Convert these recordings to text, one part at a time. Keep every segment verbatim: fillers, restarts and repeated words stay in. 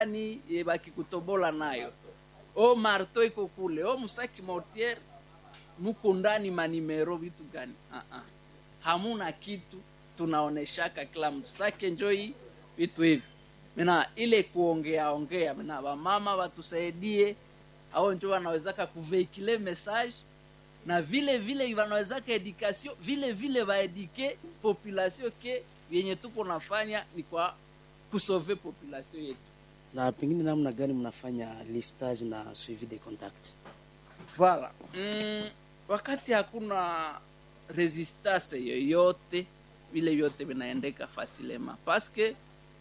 ni e, bakikutobola nayo. O marto iko kule, o musaki mortier muko ndani manimero vitu gani? Ah ah. Hamuna kitu tunaoneshaka kila mtu. Sake njoi vitu hivi. Mina ile kuongea ongea, mina wamama watusaidie, hao njoo wanawezaka kuveikile message na vile vile wanawezaka education, vile vile waedike population ke yenye tuko nafanya ni kwa kusauver population yetu. Na pengine namna gani mnafanya listage na suivi de contact? Voilà. Mm, wakati hakuna resistance yoyote, vile yote vinaendeka facilement parce que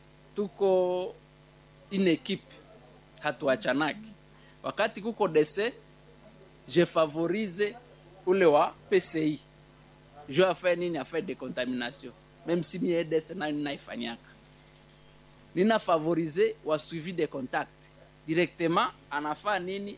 tuko une équipe, hatuachanaki. Wakati kuko dese, je favorise ule wa P C I. Je affaire nini affaire de contamination. Même si ni dese na ninaifanyaka. Nina favoriser wa suivi de contact. Directement anafaa nini,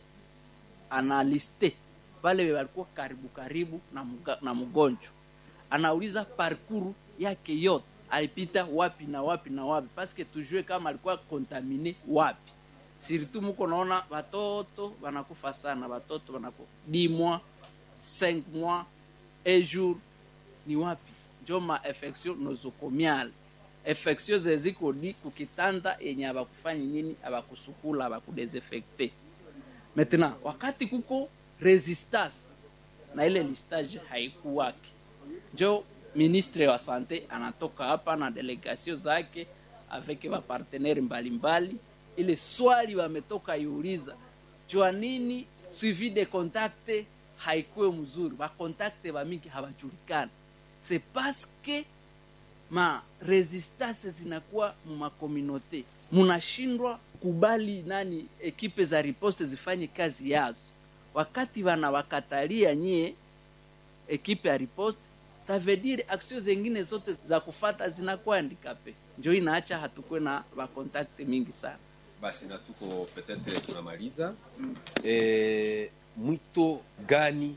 analiste wale walikuwa karibu karibu na, mga, na mgonjwa. Anauliza parcours yake yote, alipita wapi na wapi na wapi, parce que tujue kama alikuwa contamine wapi. Surtout mko naona watoto wanakufa sana, watoto wanakufa dix mois, cinq mois, un jour, ni wapi? Njoma infection nosocomiale. Infection zeziko di kukitanda yenye abakufanya nini, abakusukula, abakudesinfecter. Maintenant, wakati kuko resistance na ile listage haikuwaki, njo ministre wa sante anatoka hapa na delegation zake avec wa partenaires mbalimbali. Ile swali wametoka yuuliza, jua nini suivi de contact haikuwe mzuri, ba contact ba mingi hawajulikana. C'est parce que ma resistance zinakuwa mu communauté, munashindwa kubali nani ekipe za riposte zifanye kazi yazo. Wakati wana wakatalia nyie ekipe ya riposte, ça veut dire action zingine zote za kufata zinakuwa handicapé. Ndio inaacha hatukwe na ba contact mingi sana. Basi na tuko peut-être tunamaliza. Mm. Eh, mwito gani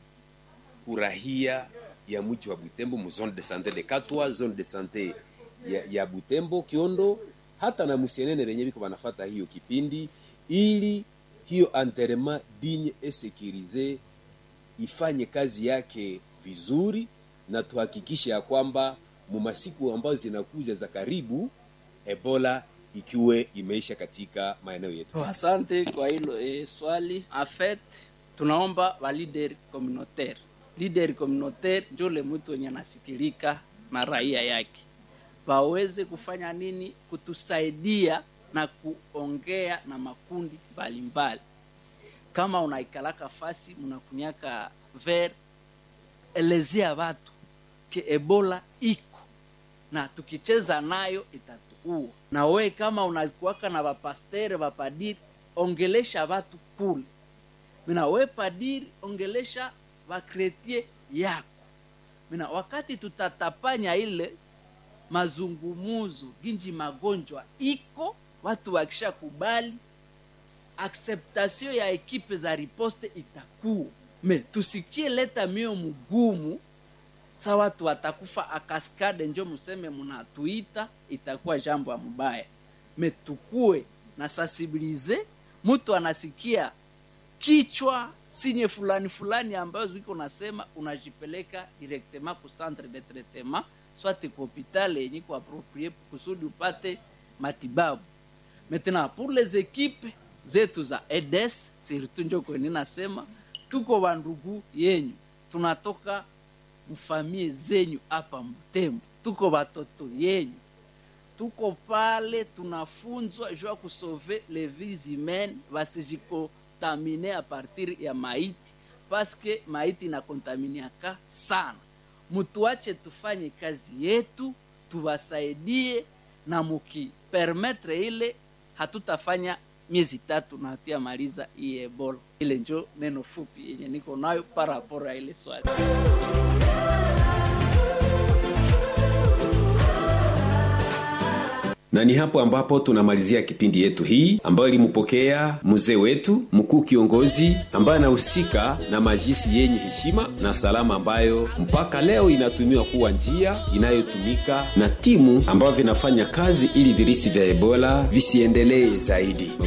kurahia ya mji wa Butembo, mu zone de santé de Katwa, zone de santé ya, ya Butembo, Kiondo, hata na Musienene renye biko banafata hiyo kipindi, ili hiyo enterrement digne et sécurisé ifanye kazi yake vizuri, na tuhakikishe ya kwamba mu masiku ambazo zinakuja za karibu Ebola ikiwe imeisha katika maeneo yetu. Asante kwa hilo e, swali. En fait, tunaomba wa leader communautaire. Leader communautaire ndio le mtu mwenye anasikilika na raia yake. Waweze kufanya nini? Kutusaidia na kuongea na makundi mbalimbali. Kama unaikalaka fasi mnakunyaka ver, elezea watu ke Ebola iko na tukicheza nayo itatuua. Na we kama unakuwaka na wapastere wapadiri, ongelesha watu kule. Mina we padiri ongelesha wakretie yako. Mina wakati tutatapanya ile mazungumuzo ginji magonjwa iko, watu wakisha kubali, acceptation ya ekipe za riposte itakuwa. Me tusikie leta mio mgumu, sa watu watakufa akaskade njo museme munatuita, itakuwa jambo ya mbaya. Me tukue na sensibilize, mtu anasikia kichwa sinye fulani fulani ambazo ziko nasema, unajipeleka directement ku centre de traitement, soit ku hopital yenye ku approprié kusudi upate matibabu. Maintenant pour les équipes zetu za E D S, surtout njo kweni nasema, tuko wandugu yenyu, tunatoka mfamie zenyu hapa Butembo, tuko watoto yenyu, tuko pale tunafunzwa jua kusauver les vies humaines, wasijiko tamine a partir ya maiti, parce que maiti na kontaminiaka sana. Mutuache tufanye kazi yetu, tuwasaidie, na muki permettre ile hatutafanya miezi tatu na hatia maliza hii Ebola. Ile njo neno fupi yenye niko nayo para rapora ile swali. Na ni hapo ambapo tunamalizia kipindi yetu hii ambayo ilimpokea mzee wetu mkuu kiongozi ambaye anahusika na majisi yenye heshima na salama, ambayo mpaka leo inatumiwa kuwa njia inayotumika na timu ambayo vinafanya kazi ili virusi vya Ebola visiendelee zaidi.